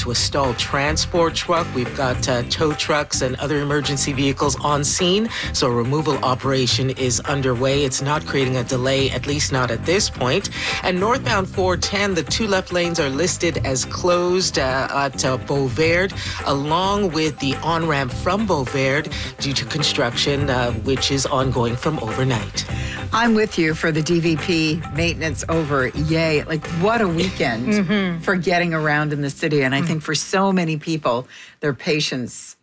into a stalled transport truck. We've got tow trucks and other emergency vehicles on scene. So a removal operation is underway. It's not creating a delay, at least not at this point. And northbound 410, the two left lanes are listed as closed at Beauverde, along with the on-ramp from Beauverde due to construction, which is ongoing from overnight. I'm with you for the DVP maintenance over. Yay. Like, what a weekend for getting around in the city. And I think for so many people, their patience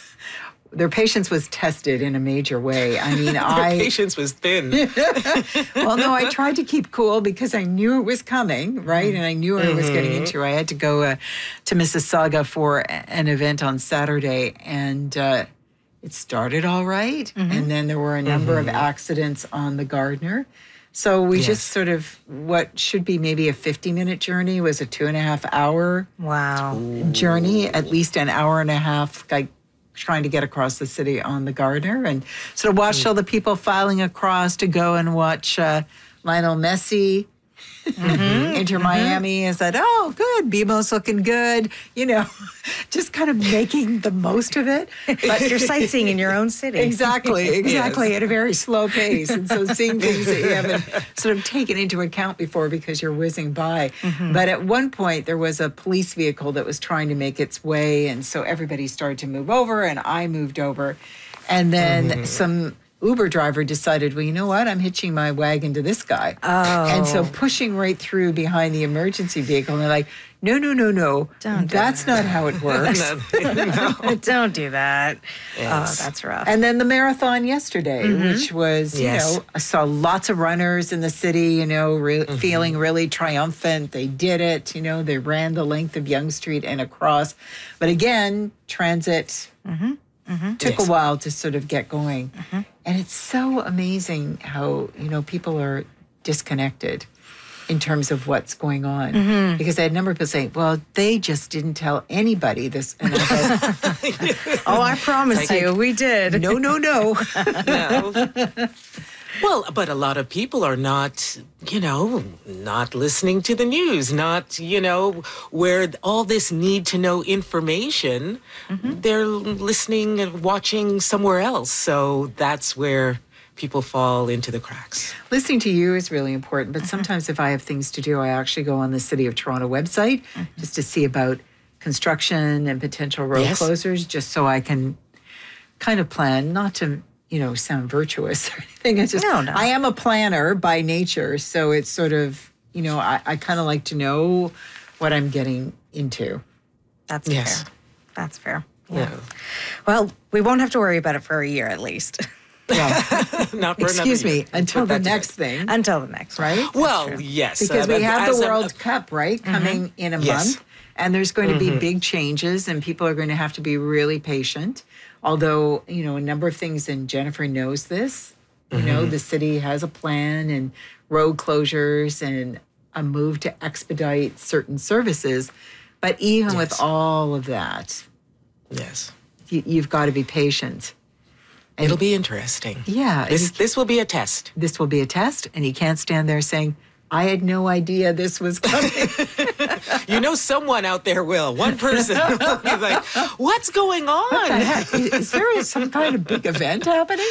was tested in a major way. I mean, patience was thin. Well, no, I tried to keep cool because I knew it was coming, right? And I knew what I was getting into. I had to go to Mississauga for an event on Saturday, and it started all right. And then there were a number of accidents on the Gardiner. So we just sort of, what should be maybe a 50-minute journey was a 2.5-hour journey, at least an hour and a half, like trying to get across the city on the Gardiner, and sort of watched all the people filing across to go and watch Lionel Messi enter Miami, and said, oh, good, BMO's looking good, just kind of making the most of it. But you're sightseeing in your own city. Exactly, at a very slow pace. And so seeing things that you haven't sort of taken into account before because you're whizzing by. But at one point, there was a police vehicle that was trying to make its way, and so everybody started to move over, and I moved over. And then some Uber driver decided, well, you know what? I'm hitching my wagon to this guy. Oh. And so pushing right through behind the emergency vehicle. And they're like, no. That's not how it works. No. Don't do that. Yes. Oh, that's rough. And then the marathon yesterday, which was, I saw lots of runners in the city, feeling really triumphant. They did it. They ran the length of Yonge Street and across. But again, transit took a while to sort of get going. And it's so amazing how, people are disconnected in terms of what's going on. Because I had a number of people saying, well, they just didn't tell anybody this. And I said, oh, I promise you, we did. No. No. Well, but a lot of people are not, not listening to the news, not, where all this need to know information, they're listening and watching somewhere else. So that's where people fall into the cracks. Listening to you is really important, but sometimes if I have things to do, I actually go on the City of Toronto website just to see about construction and potential road closures, just so I can kind of plan, not to sound virtuous or anything. It's just, no. I am a planner by nature, so it's sort of, I kind of like to know what I'm getting into. That's fair. That's fair. Yeah. Well, we won't have to worry about it for a year at least. Well, not for excuse me, until the next thing. Until the next, right? Well, yes. Because we have the World Cup, right, coming in a month. And there's going to be big changes, and people are going to have to be really patient. Although, a number of things, and Jennifer knows this, the city has a plan and road closures and a move to expedite certain services. But even with all of that, you've got to be patient. And it'll be interesting. Yeah. This will be a test. This will be a test, and you can't stand there saying, I had no idea this was coming. Someone out there will. One person will be like, what's going on? What the heck? Is there some kind of big event happening?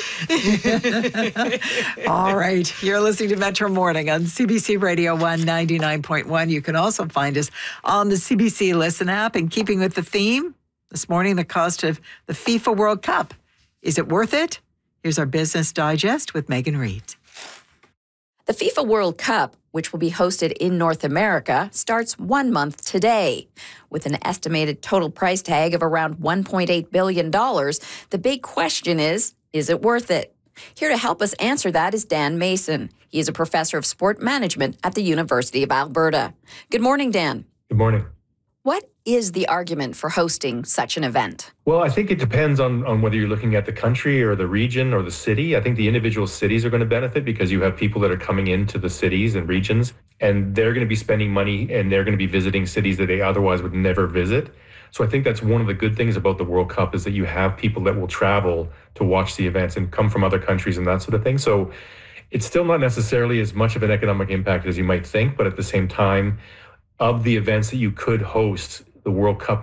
All right. You're listening to Metro Morning on CBC Radio 199.1. You can also find us on the CBC Listen app. And keeping with the theme, this morning, the cost of the FIFA World Cup. Is it worth it? Here's our Business Digest with Megan Reid. The FIFA World Cup, which will be hosted in North America, starts 1 month today. With an estimated total price tag of around $1.8 billion, the big question is it worth it? Here to help us answer that is Dan Mason. He is a professor of sport management at the University of Alberta. Good morning, Dan. Good morning. What is the argument for hosting such an event? Well, I think it depends on whether you're looking at the country or the region or the city. I think the individual cities are going to benefit because you have people that are coming into the cities and regions, and they're going to be spending money and they're going to be visiting cities that they otherwise would never visit. So I think that's one of the good things about the World Cup is that you have people that will travel to watch the events and come from other countries and that sort of thing. So it's still not necessarily as much of an economic impact as you might think, but at the same time, of the events that you could host, the World Cup